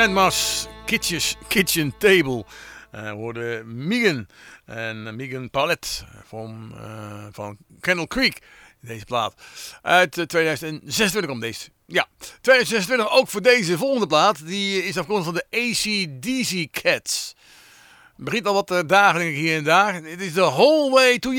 Grandma's Kitchen Table. Worden Megan Paulette van Candle Creek. Deze plaat. Uit 2026 komt deze. Ja, 2026 ook voor deze volgende plaat. Die is afkomstig van de AC/DC Cats. Het begint al wat dagen denk ik hier en daar. Het is The Whole Way to